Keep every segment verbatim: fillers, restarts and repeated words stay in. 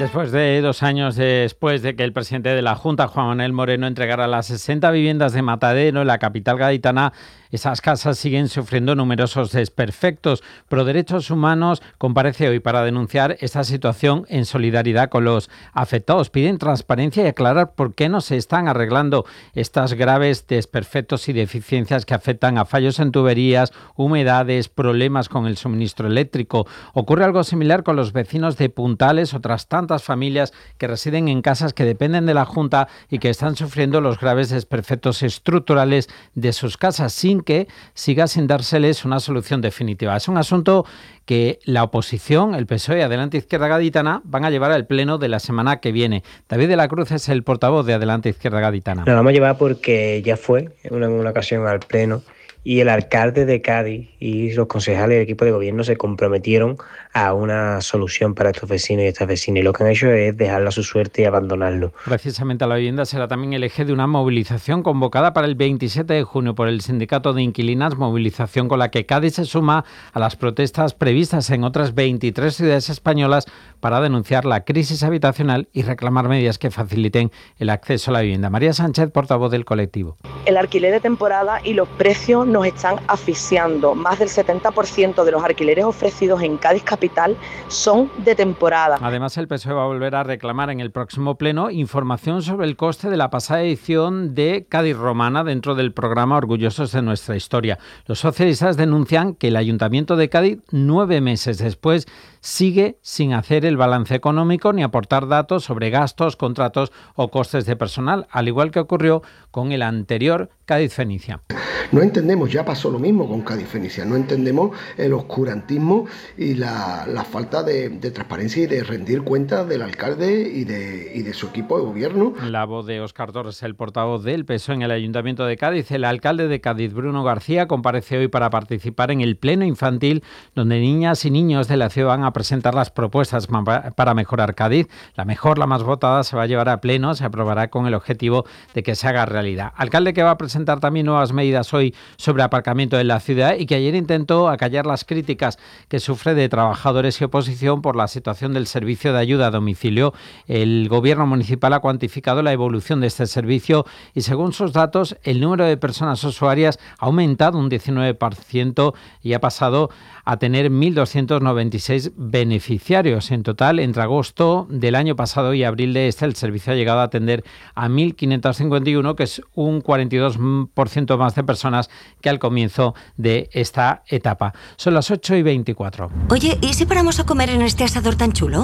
Después de dos años después de que el presidente de la Junta, Juan Manuel Moreno, entregara las sesenta viviendas de Matadero en la capital gaditana, esas casas siguen sufriendo numerosos desperfectos. Pro Derechos Humanos comparece hoy para denunciar esta situación en solidaridad con los afectados. Piden transparencia y aclarar por qué no se están arreglando estas graves desperfectos y deficiencias que afectan a fallos en tuberías, humedades, problemas con el suministro eléctrico. Ocurre algo similar con los vecinos de Puntales, otras tantas familias que residen en casas que dependen de la Junta y que están sufriendo los graves desperfectos estructurales de sus casas, sin que siga sin dárseles una solución definitiva. Es un asunto que la oposición, el P S O E y Adelante Izquierda Gaditana van a llevar al pleno de la semana que viene. David de la Cruz es el portavoz de Adelante Izquierda Gaditana. Lo vamos a llevar porque ya fue en una, en una ocasión al pleno y el alcalde de Cádiz y los concejales del equipo de gobierno se comprometieron a una solución para estos vecinos y estas vecinas. Y lo que han hecho es dejarlo a su suerte y abandonarlo. Precisamente la vivienda será también el eje de una movilización convocada para el veintisiete de junio por el Sindicato de Inquilinas, movilización con la que Cádiz se suma a las protestas previstas en otras veintitrés ciudades españolas para denunciar la crisis habitacional y reclamar medidas que faciliten el acceso a la vivienda. María Sánchez, portavoz del colectivo. El alquiler de temporada y los precios nos están asfixiando. Más del setenta por ciento de los alquileres ofrecidos en Cádiz capital son de temporada. Además, el P S O E va a volver a reclamar en el próximo pleno información sobre el coste de la pasada edición de Cádiz Romana dentro del programa Orgullosos de Nuestra Historia. Los socialistas denuncian que el Ayuntamiento de Cádiz, nueve meses después, sigue sin hacer el balance económico ni aportar datos sobre gastos, contratos o costes de personal, al igual que ocurrió con el anterior Cádiz Fenicia. No entendemos, ya pasó lo mismo con Cádiz Fenicia, no entendemos el oscurantismo y la, la falta de, de transparencia y de rendir cuentas del alcalde y de, y de su equipo de gobierno. La voz de Óscar Torres, el portavoz del P S O E en el Ayuntamiento de Cádiz. El alcalde de Cádiz, Bruno García, comparece hoy para participar en el pleno infantil, donde niñas y niños de la ciudad van a presentar las propuestas para mejorar Cádiz. La mejor, la más votada, se va a llevar a pleno, se aprobará con el objetivo de que se haga realidad. Alcalde que va a presentar también nuevas medidas hoy sobre aparcamiento en la ciudad y que ayer intentó acallar las críticas que sufre de trabajadores y oposición por la situación del servicio de ayuda a domicilio. El gobierno municipal ha cuantificado la evolución de este servicio y, según sus datos, el número de personas usuarias ha aumentado un diecinueve por ciento y ha pasado a tener mil doscientos noventa y seis beneficiarios. En total, entre agosto del año pasado y abril de este, el servicio ha llegado a atender a mil quinientos cincuenta y uno, que es un cuarenta y dos por ciento más de personas que al comienzo de esta etapa. Son las ocho y veinticuatro. Oye, ¿y si paramos a comer en este asador tan chulo?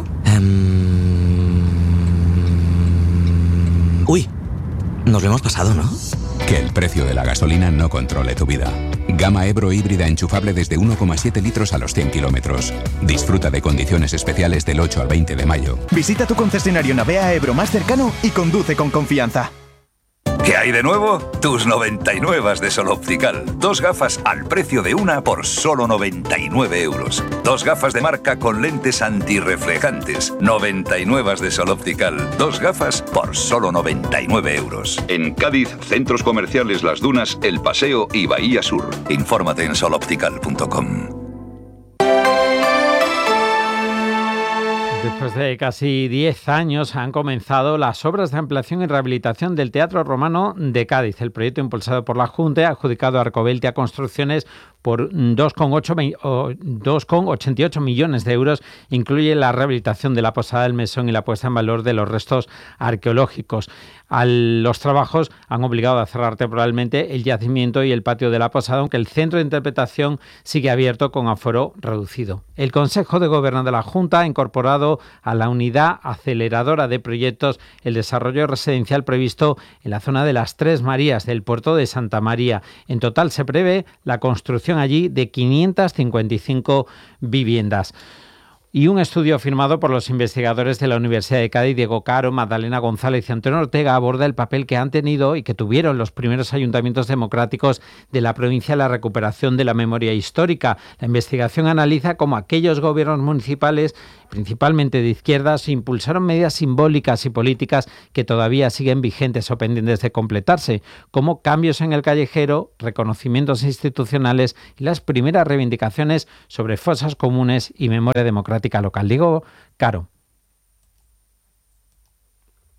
Um... Uy, nos lo hemos pasado, ¿no? Que el precio de la gasolina no controle tu vida. Gama Ebro híbrida enchufable desde uno coma siete litros a los cien kilómetros. Disfruta de condiciones especiales del ocho al veinte de mayo. Visita tu concesionario Navea Ebro más cercano y conduce con confianza. ¿Qué hay de nuevo? Tus noventa y nueve de Sol Optical. Dos gafas al precio de una por solo noventa y nueve euros. Dos gafas de marca con lentes antirreflejantes. noventa y nueve de Sol Optical. Dos gafas por solo noventa y nueve euros. En Cádiz, centros comerciales Las Dunas, El Paseo y Bahía Sur. Infórmate en sol optical punto com. Después de casi diez años han comenzado las obras de ampliación y rehabilitación del Teatro Romano de Cádiz. El proyecto, impulsado por la Junta, ha adjudicado a Arcobeltia Construcciones por dos coma ochenta y ocho millones de euros. Incluye la rehabilitación de la Posada del Mesón y la puesta en valor de los restos arqueológicos. A los trabajos han obligado a cerrar temporalmente el yacimiento y el patio de la Posada, aunque el centro de interpretación sigue abierto con aforo reducido. El Consejo de Gobierno de la Junta ha incorporado a la unidad aceleradora de proyectos el desarrollo residencial previsto en la zona de las Tres Marías del puerto de Santa María. En total se prevé la construcción allí de quinientas cincuenta y cinco viviendas. Y un estudio firmado por los investigadores de la Universidad de Cádiz, Diego Caro, Magdalena González y Antonio Ortega, aborda el papel que han tenido y que tuvieron los primeros ayuntamientos democráticos de la provincia en la recuperación de la memoria histórica. La investigación analiza cómo aquellos gobiernos municipales, principalmente de izquierdas, impulsaron medidas simbólicas y políticas que todavía siguen vigentes o pendientes de completarse, como cambios en el callejero, reconocimientos institucionales y las primeras reivindicaciones sobre fosas comunes y memoria democrática local. Digo, Caro.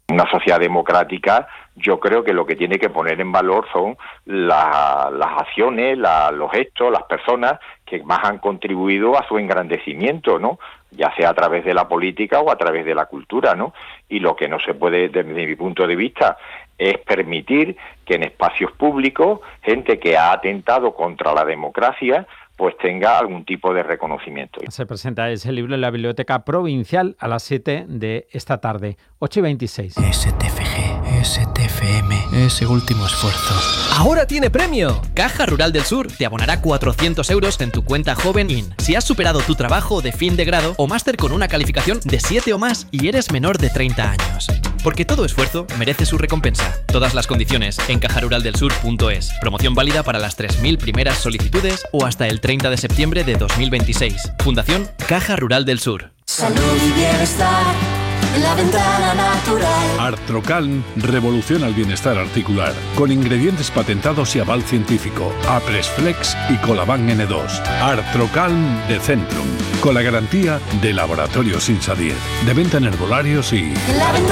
Una sociedad democrática, yo creo que lo que tiene que poner en valor son la, las acciones, la, los gestos, las personas que más han contribuido a su engrandecimiento, ¿no? Ya sea a través de la política o a través de la cultura, ¿no? Y lo que no se puede, desde mi punto de vista, es permitir que en espacios públicos gente que ha atentado contra la democracia pues tenga algún tipo de reconocimiento. Se presenta ese libro en la Biblioteca Provincial a las siete de esta tarde, ocho y veintiséis. S T F G, S T F M, ese último esfuerzo. ¡Ahora tiene premio! Caja Rural del Sur te abonará cuatrocientos euros en tu cuenta Joven In si has superado tu trabajo de fin de grado o máster con una calificación de siete o más y eres menor de treinta años. Porque todo esfuerzo merece su recompensa. Todas las condiciones en caja rural del sur punto es. Promoción válida para las tres mil primeras solicitudes o hasta el treinta de septiembre de dos mil veintiséis. Fundación Caja Rural del Sur. Salud y bienestar en la ventana natural. Artrocalm revoluciona el bienestar articular con ingredientes patentados y aval científico. Apresflex y Colaban N dos. Artrocalm de Centrum, con la garantía de Laboratorios Insa diez. De venta en herbolarios y...